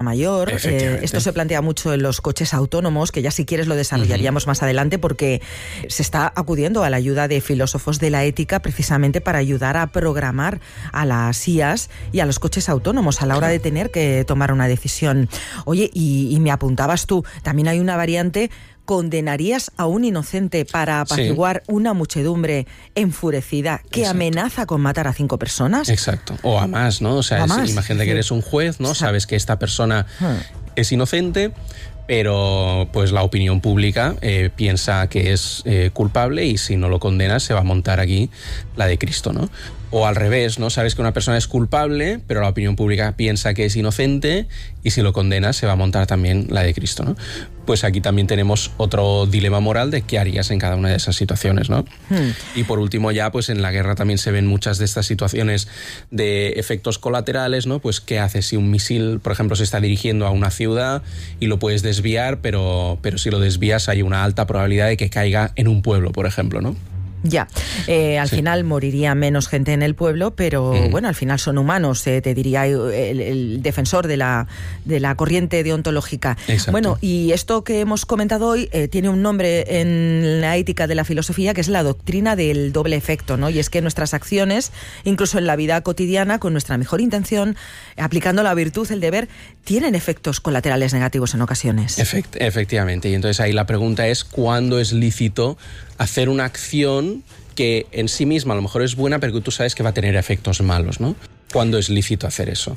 mayor. Esto se plantea mucho en los coches autónomos, que ya si quieres lo desarrollaríamos más adelante, porque se está acudiendo a la ayuda de filósofos de la ética precisamente para ayudar a programar a las IAs y a los coches autónomos a la hora de tener que tomar una decisión. Oye, y me apuntabas tú, también hay una variante: ¿condenarías a un inocente para apaciguar una muchedumbre enfurecida que amenaza con matar a 5 personas? Exacto. O a más, ¿no? O sea, imagínate que eres un juez, ¿no? Sabes que esta persona es inocente, pero pues la opinión pública piensa que es culpable, y si no lo condenas se va a montar aquí la de Cristo, ¿no? O al revés, ¿no? Sabes que una persona es culpable, pero la opinión pública piensa que es inocente, y si lo condenas se va a montar también la de Cristo, ¿no? Pues aquí también tenemos otro dilema moral de qué harías en cada una de esas situaciones, ¿no? Y por último ya, pues en la guerra también se ven muchas de estas situaciones de efectos colaterales, ¿no? Pues qué haces si un misil, por ejemplo, se está dirigiendo a una ciudad y lo puedes desviar, pero si lo desvías hay una alta probabilidad de que caiga en un pueblo, por ejemplo, ¿no? Ya, al final moriría menos gente en el pueblo, pero bueno, al final son humanos, te diría el defensor de la corriente deontológica. Exacto. Bueno, y esto que hemos comentado hoy tiene un nombre en la ética de la filosofía, que es la doctrina del doble efecto, ¿no? Y es que nuestras acciones, incluso en la vida cotidiana, con nuestra mejor intención, aplicando la virtud, el deber, tienen efectos colaterales negativos en ocasiones. Efectivamente, y entonces ahí la pregunta es: ¿cuándo es lícito hacer una acción que en sí misma a lo mejor es buena, pero que tú sabes que va a tener efectos malos, ¿no? ¿Cuándo es lícito hacer eso?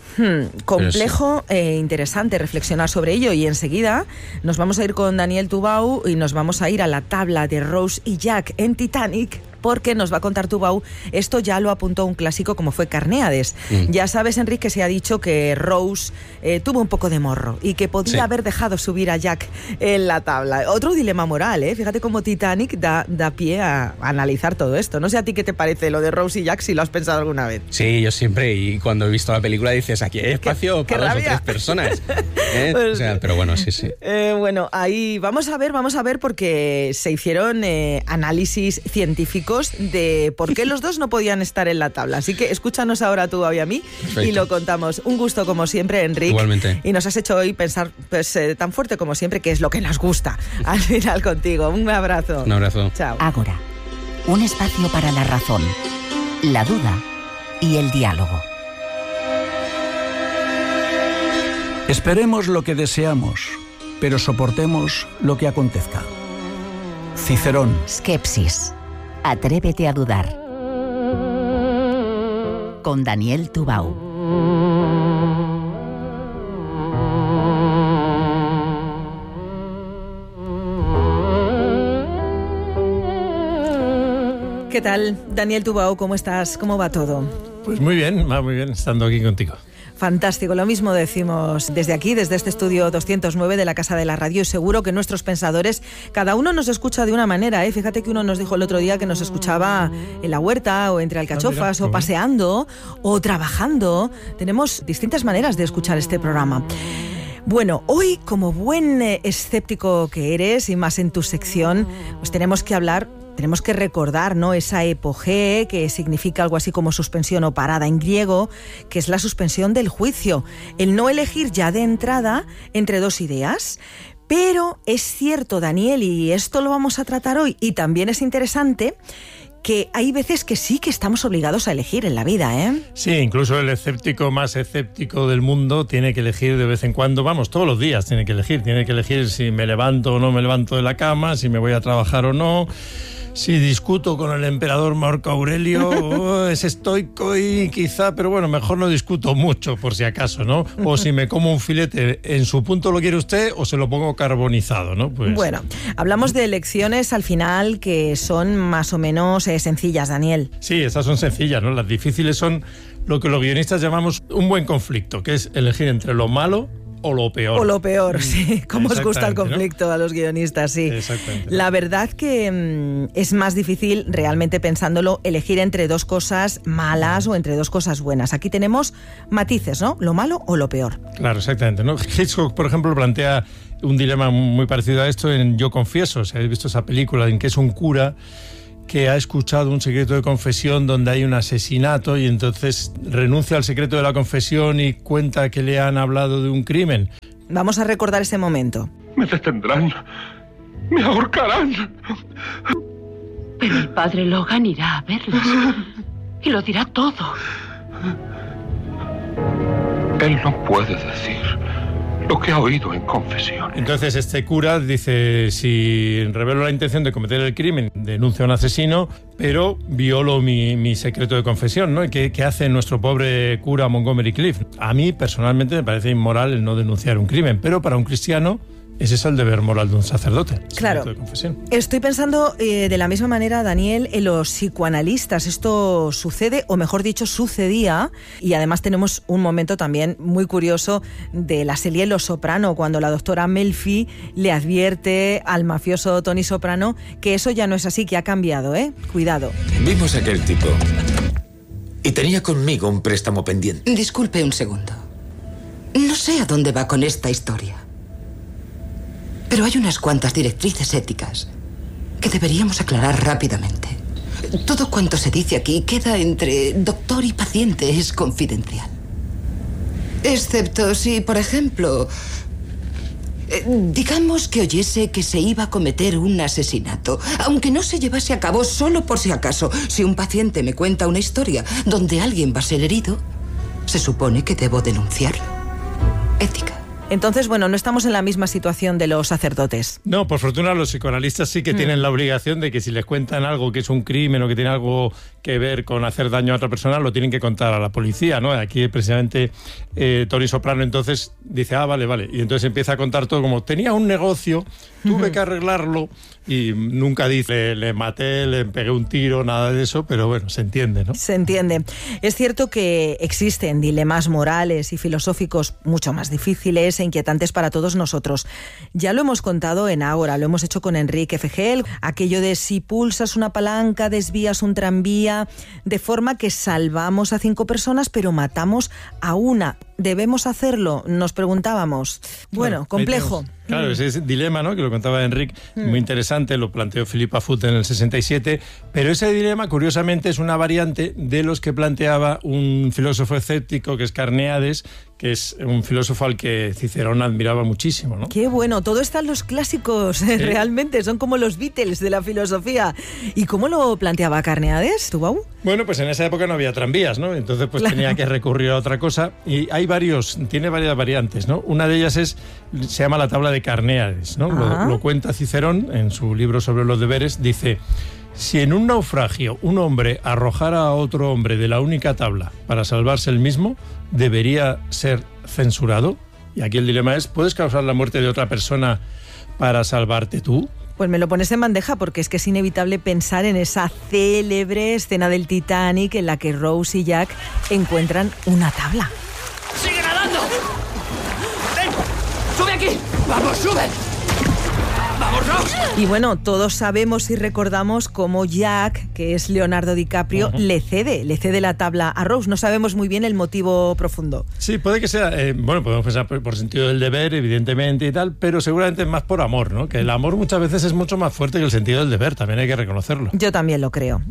Complejo e interesante reflexionar sobre ello, y enseguida nos vamos a ir con Daniel Tubau y nos vamos a ir a la tabla de Rose y Jack en Titanic, porque nos va a contar Tubau. Esto ya lo apuntó un clásico como fue Carnéades. Ya sabes, Enrique, que se ha dicho que Rose tuvo un poco de morro y que podía haber dejado subir a Jack en la tabla. Otro dilema moral, ¿eh? Fíjate cómo Titanic da pie a analizar todo esto. No sé a ti qué te parece lo de Rose y Jack, si lo has pensado alguna vez. Sí, yo siempre, y cuando he visto la película dices, aquí hay espacio para 2 o 3 personas. Pues, o sea, pero bueno, sí. Bueno, ahí vamos a ver, porque se hicieron análisis científicos de por qué los dos no podían estar en la tabla. Así que escúchanos ahora tú y a mí. Perfecto. Y lo contamos. Un gusto como siempre, Enrique. Igualmente. Y nos has hecho hoy pensar tan fuerte como siempre, que es lo que nos gusta al final contigo. Un abrazo. Un abrazo. Chao. Ágora, un espacio para la razón, la duda y el diálogo. Esperemos lo que deseamos, pero soportemos lo que acontezca. Cicerón. Skepsis. Atrévete a dudar. Con Daniel Tubau. ¿Qué tal, Daniel Tubau? ¿Cómo estás? ¿Cómo va todo? Pues muy bien, va muy bien estando aquí contigo. Fantástico, lo mismo decimos desde aquí, desde este estudio 209 de la Casa de la Radio, y seguro que nuestros pensadores, cada uno nos escucha de una manera, ¿eh? Fíjate que uno nos dijo el otro día que nos escuchaba en la huerta, o entre alcachofas, o paseando, o trabajando. Tenemos distintas maneras de escuchar este programa. Bueno, hoy, como buen escéptico que eres, y más en tu sección, pues tenemos que recordar, ¿no?, esa epogé, que significa algo así como suspensión o parada en griego, que es la suspensión del juicio, el no elegir ya de entrada entre 2 ideas. Pero es cierto, Daniel, y esto lo vamos a tratar hoy, y también es interesante, que hay veces que sí que estamos obligados a elegir en la vida, ¿eh? Sí, incluso el escéptico más escéptico del mundo tiene que elegir de vez en cuando, todos los días tiene que elegir si me levanto o no me levanto de la cama, si me voy a trabajar o no, si discuto con el emperador Marco Aurelio, es estoico y quizá, pero bueno, mejor no discuto mucho por si acaso, ¿no? O si me como un filete, ¿en su punto lo quiere usted o se lo pongo carbonizado, ¿no? Pues... Bueno, hablamos de elecciones al final que son más o menos sencillas, Daniel. Sí, esas son sencillas, ¿no? Las difíciles son lo que los guionistas llamamos un buen conflicto, que es elegir entre lo malo o lo peor. O lo peor, sí. Cómo os gusta el conflicto, ¿no?, a los guionistas, sí. Exactamente. La verdad que es más difícil, realmente pensándolo, elegir entre 2 cosas malas o entre 2 cosas buenas. Aquí tenemos matices, ¿no? Lo malo o lo peor. Claro, exactamente, ¿no? Hitchcock, por ejemplo, plantea un dilema muy parecido a esto en Yo confieso. Si habéis visto esa película en que es un cura que ha escuchado un secreto de confesión donde hay un asesinato y entonces renuncia al secreto de la confesión y cuenta que le han hablado de un crimen. Vamos a recordar ese momento. Me detendrán, me ahorcarán. Pero el padre Logan irá a verles y lo dirá todo. Él no puede decir lo que ha oído en confesión. Entonces este cura dice, si revelo la intención de cometer el crimen, denuncio a un asesino, pero violo mi secreto de confesión, ¿no? ¿Qué hace nuestro pobre cura Montgomery Clift? A mí personalmente me parece inmoral el no denunciar un crimen, pero para un cristiano ese es el deber moral de un sacerdote. Claro. De confesión. Estoy pensando de la misma manera, Daniel, en los psicoanalistas. Esto sucede, o mejor dicho, sucedía, y además tenemos un momento también muy curioso de la serie Los Soprano, cuando la doctora Melfi le advierte al mafioso Tony Soprano que eso ya no es así, que ha cambiado, ¿eh? Cuidado. Vimos a aquel tipo y tenía conmigo un préstamo pendiente. Disculpe un segundo. No sé a dónde va con esta historia, pero hay unas cuantas directrices éticas que deberíamos aclarar rápidamente. Todo cuanto se dice aquí queda entre doctor y paciente, es confidencial. Excepto si, por ejemplo, digamos que oyese que se iba a cometer un asesinato, aunque no se llevase a cabo, solo por si acaso. Si un paciente me cuenta una historia donde alguien va a ser herido, se supone que debo denunciarlo. Ética. Entonces, bueno, no estamos en la misma situación de los sacerdotes. No, por fortuna los psicoanalistas sí que tienen la obligación de que si les cuentan algo que es un crimen o que tiene algo que ver con hacer daño a otra persona, lo tienen que contar a la policía, ¿no? Aquí precisamente Tony Soprano entonces dice, vale. Y entonces empieza a contar todo como, tenía un negocio, tuve que arreglarlo y nunca dice, le maté, le pegué un tiro, nada de eso, pero bueno, se entiende, ¿no? Se entiende. Es cierto que existen dilemas morales y filosóficos mucho más difíciles e inquietantes para todos nosotros. Ya lo hemos contado en Ágora, lo hemos hecho con Enrique Fejel, aquello de si pulsas una palanca, desvías un tranvía, de forma que salvamos a 5 personas, pero matamos a una. ¿Debemos hacerlo? Nos preguntábamos. Bueno, complejo. Claro, ese dilema, ¿no?, que lo contaba Enrique, muy interesante, lo planteó Philippa Foot en el 67, pero ese dilema, curiosamente, es una variante de los que planteaba un filósofo escéptico que es Carneades, que es un filósofo al que Cicerón admiraba muchísimo, ¿no? Qué bueno, todo está en los clásicos, ¿sí? Realmente, son como los Beatles de la filosofía. ¿Y cómo lo planteaba Carneades, Tubau? Bueno, pues en esa época no había tranvías, ¿no? Entonces pues claro, tenía que recurrir a otra cosa, y tiene varias variantes, ¿no? Una de ellas se llama la tabla de Carneades, ¿no? Lo cuenta Cicerón en su libro sobre los deberes, dice: si en un naufragio un hombre arrojara a otro hombre de la única tabla para salvarse él mismo, ¿debería ser censurado? Y aquí el dilema es, ¿puedes causar la muerte de otra persona para salvarte tú? Pues me lo pones en bandeja, porque es que es inevitable pensar en esa célebre escena del Titanic en la que Rose y Jack encuentran una tabla. ¡Sigue nadando! ¡Ven! ¡Sube aquí! ¡Vamos, sube! ¡Vamos, Rose! Y bueno, todos sabemos y recordamos cómo Jack, que es Leonardo DiCaprio, le cede la tabla a Rose. No sabemos muy bien el motivo profundo. Sí, puede que sea, podemos pensar por sentido del deber, evidentemente y tal, pero seguramente más por amor, ¿no? Que el amor muchas veces es mucho más fuerte que el sentido del deber, también hay que reconocerlo. Yo también lo creo.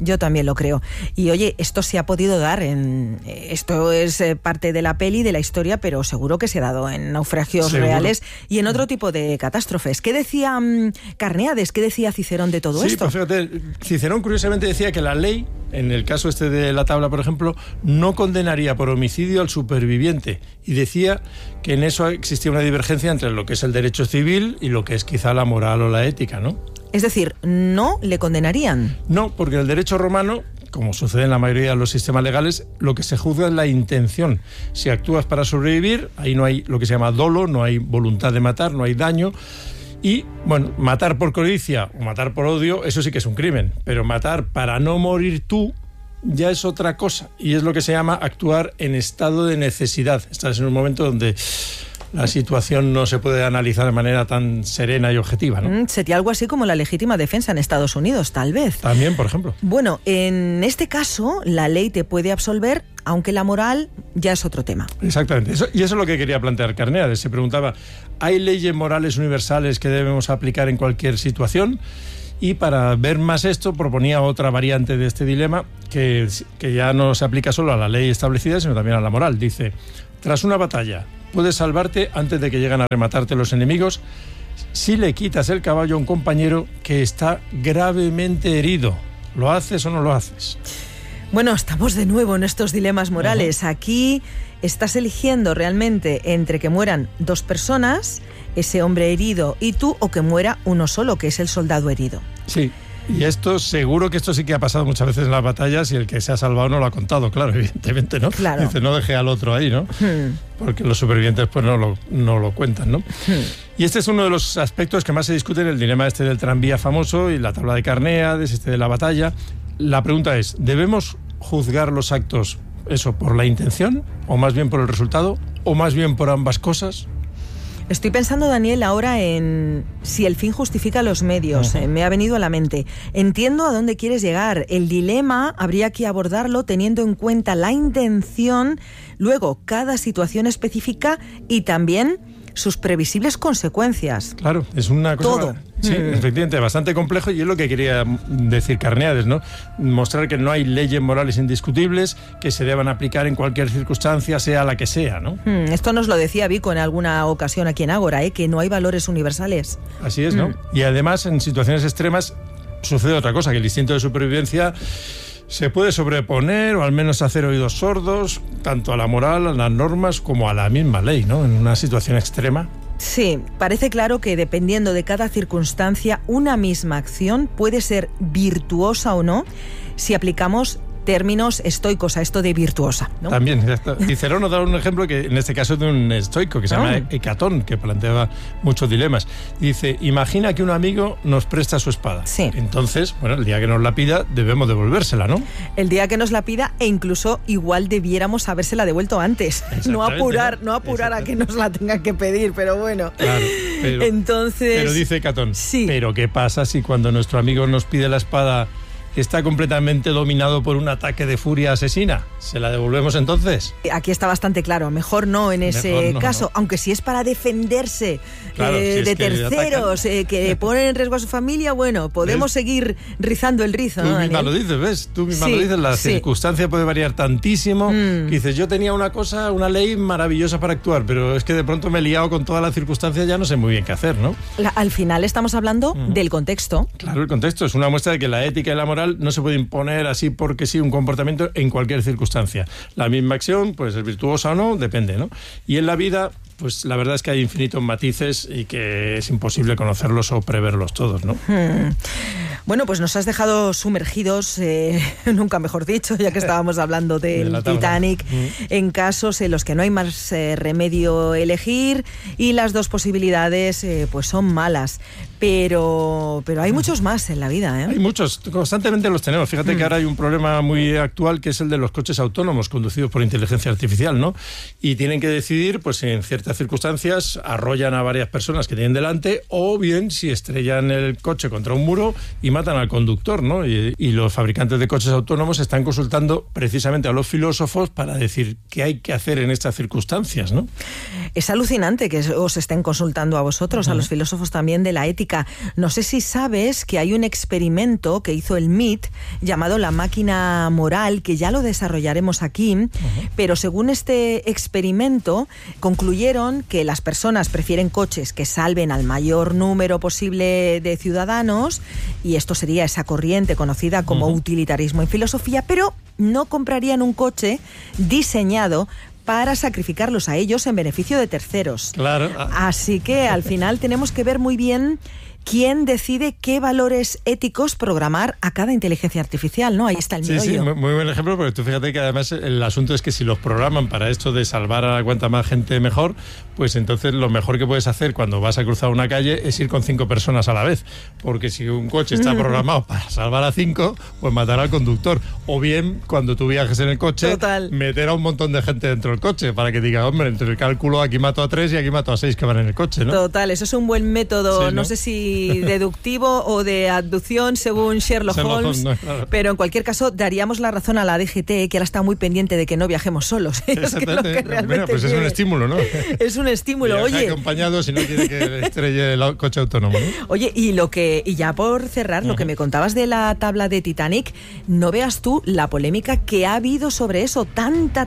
Y oye, esto se ha podido dar esto es parte de la peli, de la historia, pero seguro que se ha dado en naufragios reales y en otro tipo de catástrofes. ¿Qué decía Carneades? ¿Qué decía Cicerón de todo esto? Pues fíjate, Cicerón curiosamente decía que la ley, en el caso de la tabla, por ejemplo, no condenaría por homicidio al superviviente, y decía que en eso existía una divergencia entre lo que es el derecho civil y lo que es quizá la moral o la ética, ¿no? Es decir, ¿no le condenarían? No, porque en el derecho romano, como sucede en la mayoría de los sistemas legales, lo que se juzga es la intención. Si actúas para sobrevivir, ahí no hay lo que se llama dolo, no hay voluntad de matar, no hay daño. Y, bueno, matar por codicia o matar por odio, eso sí que es un crimen. Pero matar para no morir tú ya es otra cosa. Y es lo que se llama actuar en estado de necesidad. Estás en un momento donde la situación no se puede analizar de manera tan serena y objetiva, ¿no? Sería algo así como la legítima defensa en Estados Unidos, tal vez. También, por ejemplo. Bueno, en este caso, la ley te puede absolver, aunque la moral ya es otro tema. Exactamente. Y eso es lo que quería plantear Carneades. Se preguntaba, ¿hay leyes morales universales que debemos aplicar en cualquier situación? Y para ver más esto, proponía otra variante de este dilema que ya no se aplica solo a la ley establecida, sino también a la moral. Dice, tras una batalla, puedes salvarte antes de que lleguen a rematarte los enemigos si le quitas el caballo a un compañero que está gravemente herido. ¿Lo haces o no lo haces? Bueno, estamos de nuevo en estos dilemas morales. Aquí estás eligiendo realmente entre que mueran 2 personas, ese hombre herido y tú, o que muera uno solo, que es el soldado herido. Sí. Y esto, seguro que esto sí que ha pasado muchas veces en las batallas y el que se ha salvado no lo ha contado, claro, evidentemente, ¿no? Claro. Dice, no dejé al otro ahí, ¿no? Porque los supervivientes pues no lo cuentan, ¿no? Y este es uno de los aspectos que más se discute en el dilema este del tranvía famoso y la tabla de Carneades, de la batalla. La pregunta es, ¿debemos juzgar los actos, eso, por la intención, o más bien por el resultado, o más bien por ambas cosas? Estoy pensando, Daniel, ahora en si el fin justifica los medios. Me ha venido a la mente. Entiendo a dónde quieres llegar. El dilema habría que abordarlo teniendo en cuenta la intención, luego cada situación específica y también sus previsibles consecuencias. Claro, es una cosa... Todo. Sí, efectivamente, bastante complejo, y es lo que quería decir Carneades, ¿no? Mostrar que no hay leyes morales indiscutibles que se deban aplicar en cualquier circunstancia, sea la que sea, ¿no? Esto nos lo decía Vico en alguna ocasión aquí en Ágora, que no hay valores universales. Así es, ¿no? Y además, en situaciones extremas, sucede otra cosa, que el instinto de supervivencia se puede sobreponer o al menos hacer oídos sordos tanto a la moral, a las normas, como a la misma ley, ¿no? En una situación extrema. Sí, parece claro que dependiendo de cada circunstancia, una misma acción puede ser virtuosa o no si aplicamos términos estoicos a esto de virtuosa, ¿no? También, Cicerón nos da un ejemplo que en este caso es de un estoico que se llama Hecatón, que planteaba muchos dilemas. Dice, imagina que un amigo nos presta su espada. Sí. Entonces, bueno, el día que nos la pida debemos devolvérsela, ¿no? El día que nos la pida, e incluso igual debiéramos habérsela devuelto antes. No apurar a que nos la tengan que pedir, pero bueno. Claro, pero dice Hecatón, sí. Pero ¿qué pasa si cuando nuestro amigo nos pide la espada está completamente dominado por un ataque de furia asesina? ¿Se la devolvemos entonces? Aquí está bastante claro, mejor no en ese caso, no. Aunque si es para defenderse de terceros que ponen en riesgo a su familia, bueno, podemos seguir rizando el rizo. Tú ¿no, misma Daniel? lo dices, ¿ves? Tú misma lo dices, la circunstancia puede variar tantísimo, que dices, yo tenía una ley maravillosa para actuar, pero es que de pronto me he liado con todas las circunstancias, ya no sé muy bien qué hacer, ¿no? Al final estamos hablando del contexto. Claro, el contexto es una muestra de que la ética y la moral no se puede imponer así porque sí un comportamiento en cualquier circunstancia. La misma acción, pues es virtuosa o no, depende, ¿no? Y en la vida, pues la verdad es que hay infinitos matices y que es imposible conocerlos o preverlos todos, ¿no? Bueno, pues nos has dejado sumergidos, nunca mejor dicho, ya que estábamos hablando del Titanic, en casos en los que no hay más remedio elegir y las dos posibilidades pues son malas. Pero hay muchos más en la vida, ¿eh? Hay muchos, constantemente los tenemos. Fíjate que ahora hay un problema muy actual que es el de los coches autónomos conducidos por inteligencia artificial, ¿no? Y tienen que decidir, pues en ciertas circunstancias, arrollan a varias personas que tienen delante, o bien si estrellan el coche contra un muro y matan al conductor, ¿no? Y los fabricantes de coches autónomos están consultando precisamente a los filósofos para decir qué hay que hacer en estas circunstancias, ¿no? Es alucinante que os estén consultando a vosotros, a los filósofos también de la ética. No sé si sabes que hay un experimento que hizo el MIT llamado la máquina moral, que ya lo desarrollaremos aquí, pero según este experimento concluyeron que las personas prefieren coches que salven al mayor número posible de ciudadanos, y esto sería esa corriente conocida como utilitarismo en filosofía, pero no comprarían un coche diseñado para sacrificarlos a ellos en beneficio de terceros. Claro. Así que al final tenemos que ver muy bien quién decide qué valores éticos programar a cada inteligencia artificial, ¿no? Ahí está el meollo. Sí, muy buen ejemplo, porque tú fíjate que además el asunto es que si los programan para esto de salvar a cuanta más gente mejor, pues entonces lo mejor que puedes hacer cuando vas a cruzar una calle es ir con 5 personas a la vez, porque si un coche está programado para salvar a 5, pues matar al conductor, o bien cuando tú viajes en el coche, meter a un montón de gente dentro del coche, para que diga, hombre, entre el cálculo aquí mato a 3 y aquí mato a 6 que van en el coche, ¿no? Total, eso es un buen método, sí, no sé si muy deductivo o de abducción según Sherlock Holmes, no, claro. Pero en cualquier caso daríamos la razón a la DGT, que ahora está muy pendiente de que no viajemos solos. Exactamente. Bueno, pues es un estímulo, ¿no? Es un estímulo. Viaja Oye, acompañado si no quiere que estrelle el coche autónomo, ¿no? Oye, y ya por cerrar, lo que me contabas de la tabla de Titanic, no veas tú la polémica que ha habido sobre eso, tanta,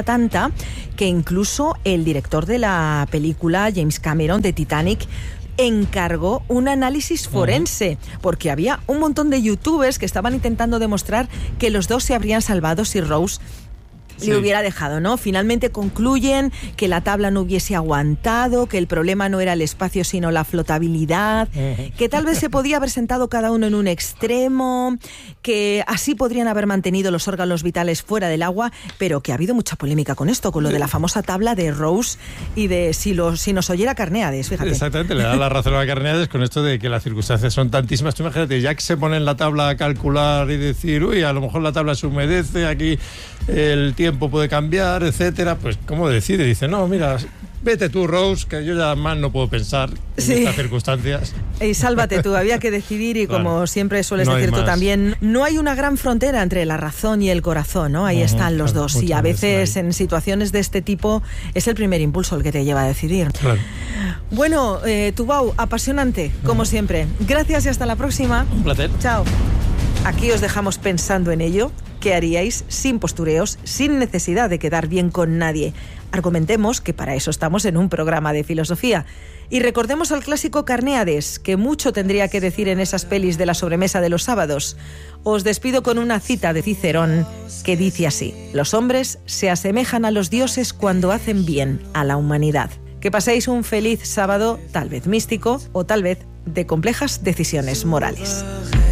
que incluso el director de la película, James Cameron, de Titanic, encargó un análisis forense, porque había un montón de youtubers que estaban intentando demostrar que los dos se habrían salvado si Rose le hubiera dejado, ¿no? Finalmente concluyen que la tabla no hubiese aguantado, que el problema no era el espacio sino la flotabilidad, que tal vez se podía haber sentado cada uno en un extremo, que así podrían haber mantenido los órganos vitales fuera del agua, pero que ha habido mucha polémica con esto, con lo de la famosa tabla de Rose y de si nos oyera Carneades, fíjate. Exactamente, le da la razón a Carneades con esto de que las circunstancias son tantísimas. Tú imagínate, ya que se pone en la tabla a calcular y decir, uy, a lo mejor la tabla se humedece, aquí el tiempo puede cambiar, etcétera, pues ¿cómo decide? Dice, no, mira, vete tú, Rose, que yo ya más no puedo pensar en estas circunstancias. Y sálvate tú, había que decidir y claro, como siempre sueles decir tú también, no hay una gran frontera entre la razón y el corazón, ¿no? Ahí están los dos y a veces en situaciones de este tipo es el primer impulso el que te lleva a decidir. Claro. Bueno, Tubau, apasionante, como siempre. Gracias y hasta la próxima. Un placer. Chao. Aquí os dejamos pensando en ello. ¿Qué haríais sin postureos, sin necesidad de quedar bien con nadie? Argumentemos que para eso estamos en un programa de filosofía. Y recordemos al clásico Carneades, que mucho tendría que decir en esas pelis de la sobremesa de los sábados. Os despido con una cita de Cicerón que dice así: los hombres se asemejan a los dioses cuando hacen bien a la humanidad. Que paséis un feliz sábado, tal vez místico o tal vez de complejas decisiones morales.